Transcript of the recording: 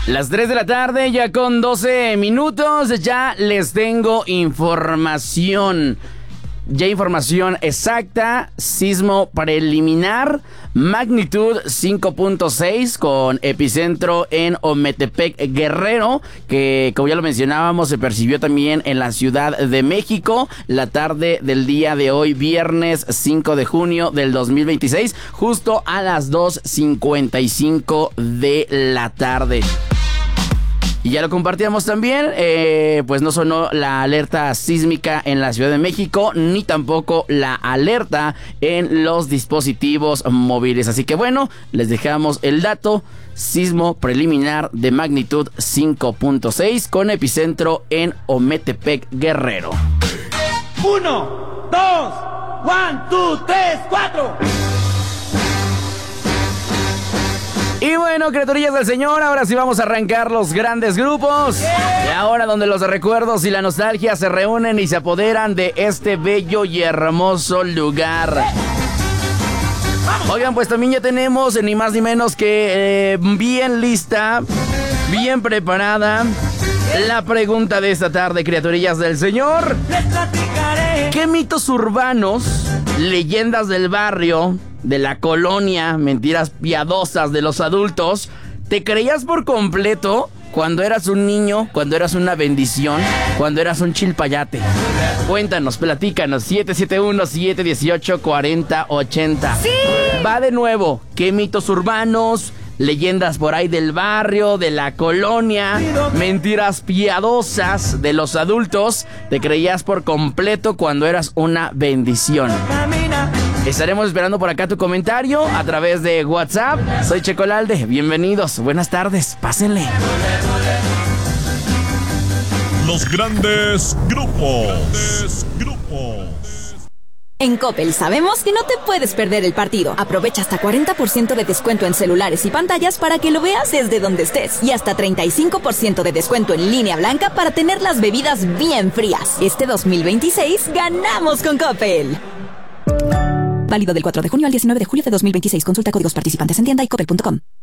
Las 3 de la tarde, ya con 12 minutos, ya les tengo información. Ya información exacta, sismo preliminar, magnitud 5.6 con epicentro en Ometepec, Guerrero, que como ya lo mencionábamos se percibió también en la Ciudad de México la tarde del día de hoy, viernes 5 de junio del 2026, justo a las 2:55 de la tarde. Y ya lo compartíamos también, pues no sonó la alerta sísmica en la Ciudad de México, ni tampoco la alerta en los dispositivos móviles. Así que bueno, les dejamos el dato, sismo preliminar de magnitud 5.6 con epicentro en Ometepec, Guerrero. 1, 2, 1, 2, 3, 4. Y bueno, criaturillas del Señor, ahora sí vamos a arrancar los grandes grupos. Y ahora donde los recuerdos y la nostalgia se reúnen y se apoderan de este bello y hermoso lugar. Oigan, pues también ya tenemos ni más ni menos que bien lista, bien preparada la pregunta de esta tarde, criaturillas del Señor. ¿Qué mitos urbanos, leyendas del barrio, de la colonia, mentiras piadosas de los adultos, te creías por completo cuando eras un niño, cuando eras una bendición, cuando eras un chilpayate? Cuéntanos, platícanos, 771-718-4080. ¡Sí! Va de nuevo, ¿qué mitos urbanos, leyendas por ahí del barrio, de la colonia, mentiras piadosas de los adultos, te creías por completo cuando eras una bendición? Estaremos esperando por acá tu comentario a través de WhatsApp. Soy Checolalde, bienvenidos, buenas tardes, pásenle. Los grandes grupos. En Coppel sabemos que no te puedes perder el partido. Aprovecha hasta 40% de descuento en celulares y pantallas para que lo veas desde donde estés. Y hasta 35% de descuento en línea blanca para tener las bebidas bien frías. Este 2026 ganamos con Coppel. Válido del 4 de junio al 19 de julio de 2026. Consulta códigos participantes en tienda y coppel.com.